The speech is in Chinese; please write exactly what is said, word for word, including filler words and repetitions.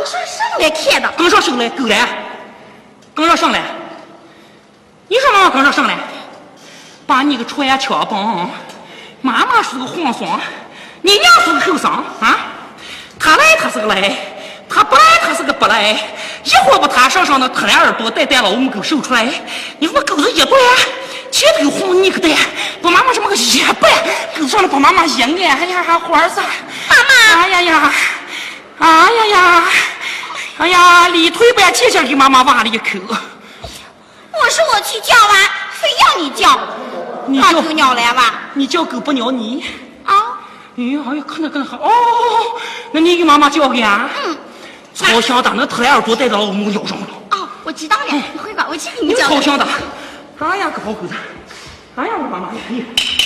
刚上上来看的， 刚上上来够了，刚上上来，你说妈妈刚上上来，把你个传枪棒，妈妈是个皇上，你娘是个后生啊，他来他是个来，他不来他是个不来，一会儿把他身上的特来耳朵带带了我们狗收出来，你说狗子一断，前头红你个蛋，把妈妈这么个一掰，狗上了把妈妈一按，哎呀还花儿子， 妈妈， 哎呀呀，哎呀呀，哎呀，李腿板姐姐给妈妈挖了一口。 我说我去叫完，非要你叫， 你把狗鸟来吧。 你叫狗不鸟你？ 啊？ 哎呀，哎呀，看着看着好哦，那你给妈妈叫个呀？ 嗯。 超香的，那特来耳朵带到我们腰上了。 哦，我知道了，你会吧？我去给你你叫。 超香的，哎呀，个好狗子，哎呀，我妈妈呀，你。